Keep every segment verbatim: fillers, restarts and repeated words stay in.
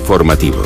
informativo.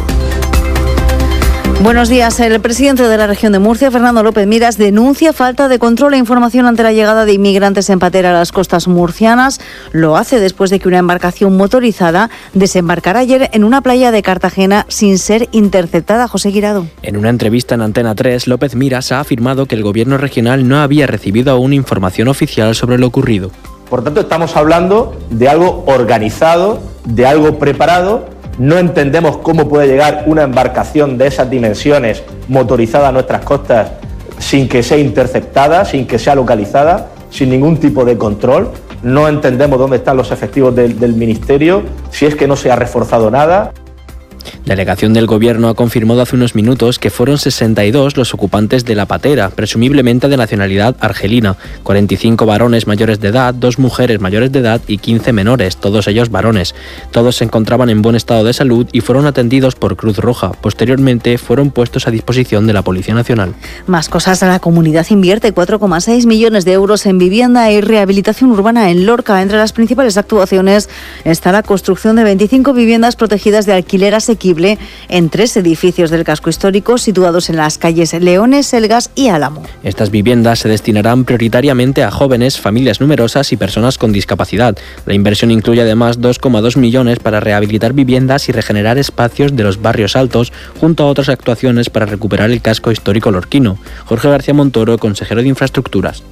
Buenos días. El presidente de la región de Murcia, Fernando López Miras, denuncia falta de control e información ante la llegada de inmigrantes en patera a las costas murcianas. Lo hace después de que una embarcación motorizada desembarcara ayer en una playa de Cartagena sin ser interceptada. José Guirado. En una entrevista en Antena tres, López Miras ha afirmado que el gobierno regional no había recibido aún información oficial sobre lo ocurrido. Por tanto, estamos hablando de algo organizado, de algo preparado. No entendemos cómo puede llegar una embarcación de esas dimensiones motorizada a nuestras costas sin que sea interceptada, sin que sea localizada, sin ningún tipo de control. No entendemos dónde están los efectivos del, del Ministerio, si es que no se ha reforzado nada. Delegación del Gobierno ha confirmado hace unos minutos que fueron sesenta y dos los ocupantes de la patera, presumiblemente de nacionalidad argelina, cuarenta y cinco varones mayores de edad, dos mujeres mayores de edad y quince menores, todos ellos varones. Todos se encontraban en buen estado de salud y fueron atendidos por Cruz Roja. Posteriormente fueron puestos a disposición de la Policía Nacional. Más cosas. La comunidad invierte cuatro coma seis millones de euros en vivienda y rehabilitación urbana en Lorca. Entre las principales actuaciones está la construcción de veinticinco viviendas protegidas de alquiler asequible en tres edificios del casco histórico situados en las calles Leones, Selgas y Álamo. Estas viviendas se destinarán prioritariamente a jóvenes, familias numerosas y personas con discapacidad. La inversión incluye además dos coma dos millones para rehabilitar viviendas y regenerar espacios de los barrios altos, junto a otras actuaciones para recuperar el casco histórico lorquino. Jorge García Montoro, consejero de Infraestructuras.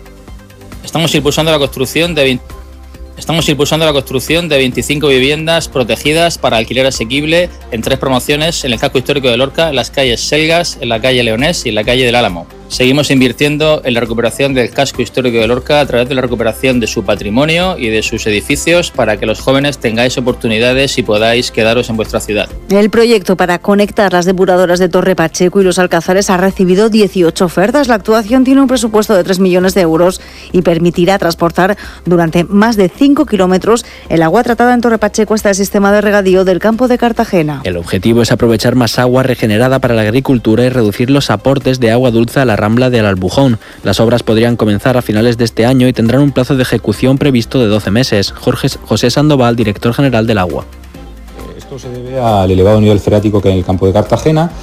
Estamos impulsando la construcción de veinte Estamos impulsando la construcción de veinticinco viviendas protegidas para alquiler asequible en tres promociones en el casco histórico de Lorca, en las calles Selgas, en la calle Leonés y en la calle del Álamo. Seguimos invirtiendo en la recuperación del casco histórico de Lorca a través de la recuperación de su patrimonio y de sus edificios para que los jóvenes tengáis oportunidades y podáis quedaros en vuestra ciudad. El proyecto para conectar las depuradoras de Torre Pacheco y Los Alcázares ha recibido dieciocho ofertas. La actuación tiene un presupuesto de tres millones de euros y permitirá transportar durante más de cinco kilómetros el agua tratada en Torre Pacheco hasta el sistema de regadío del campo de Cartagena. El objetivo es aprovechar más agua regenerada para la agricultura y reducir los aportes de agua dulce a la Rambla del Albujón. Las obras podrían comenzar a finales de este año y tendrán un plazo de ejecución previsto de doce meses. Jorge, José Sandoval, director general del agua. Esto se debe al elevado nivel freático que hay en el campo de Cartagena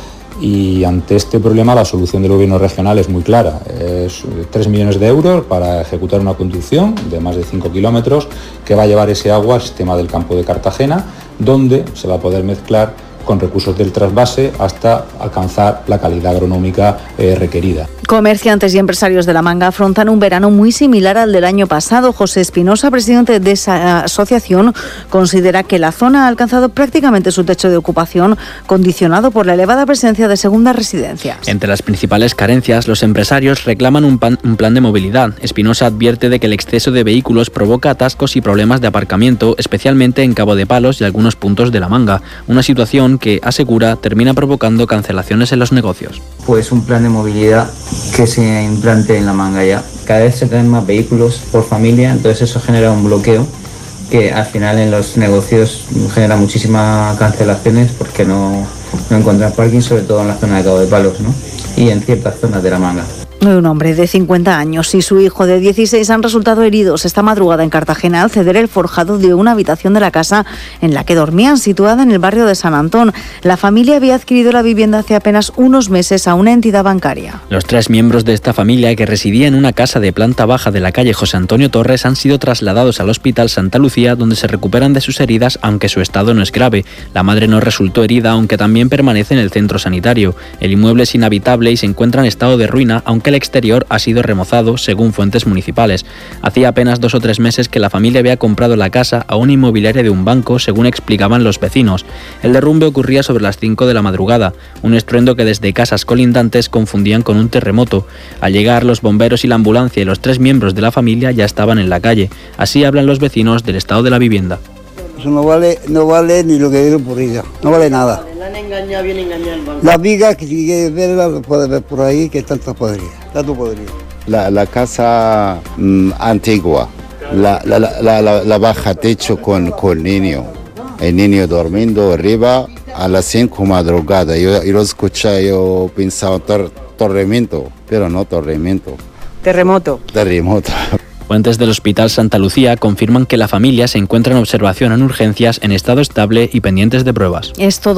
y ante este problema la solución del gobierno regional es muy clara. Es tres millones de euros para ejecutar una conducción de más de cinco kilómetros que va a llevar ese agua al sistema del campo de Cartagena, donde se va a poder mezclar con recursos del trasvase hasta alcanzar la calidad agronómica eh, requerida. Comerciantes y empresarios de La Manga afrontan un verano muy similar al del año pasado. José Espinosa, presidente de esa asociación, considera que la zona ha alcanzado prácticamente su techo de ocupación, condicionado por la elevada presencia de segundas residencias. Entre las principales carencias, los empresarios reclaman un, pan, un plan de movilidad. Espinosa advierte de que el exceso de vehículos provoca atascos y problemas de aparcamiento, especialmente en Cabo de Palos y algunos puntos de La Manga. Una situación que, asegura, termina provocando cancelaciones en los negocios. Pues un plan de movilidad que se implante en La Manga ya. Cada vez se traen más vehículos por familia, entonces eso genera un bloqueo que al final en los negocios genera muchísimas cancelaciones porque no, no encuentran parking, sobre todo en la zona de Cabo de Palos, ¿no? Y en ciertas zonas de La Manga. Un hombre de cincuenta años y su hijo de dieciséis han resultado heridos esta madrugada en Cartagena al ceder el forjado de una habitación de la casa en la que dormían, situada en el barrio de San Antón. La familia había adquirido la vivienda hace apenas unos meses a una entidad bancaria. Los tres miembros de esta familia, que residían en una casa de planta baja de la calle José Antonio Torres, han sido trasladados al Hospital Santa Lucía, donde se recuperan de sus heridas, aunque su estado no es grave. La madre no resultó herida, aunque también permanece en el centro sanitario. El inmueble es inhabitable y se encuentra en estado de ruina, aunque el exterior ha sido remozado, según fuentes municipales. Hacía apenas dos o tres meses que la familia había comprado la casa a una inmobiliaria de un banco, según explicaban los vecinos. El derrumbe ocurría sobre las cinco de la madrugada, un estruendo que desde casas colindantes confundían con un terremoto. Al llegar, los bomberos y la ambulancia y los tres miembros de la familia ya estaban en la calle. Así hablan los vecinos del estado de la vivienda. Eso no vale, no vale ni lo que dieron por ella, no vale nada. La han engañado, bien engañado el banco. Las vigas, que si quieres verla, lo puedes ver por ahí, que tanto podría, tanto podría. La, la casa mm, antigua, la, la, la, la, la baja techo con, con niño, el niño durmiendo arriba a las cinco madrugada. Yo, yo lo escuché, yo pensaba tor, tormento, pero no tormento. Terremoto. Terremoto. Fuentes del Hospital Santa Lucía confirman que la familia se encuentra en observación en urgencias en estado estable y pendientes de pruebas. Es todo.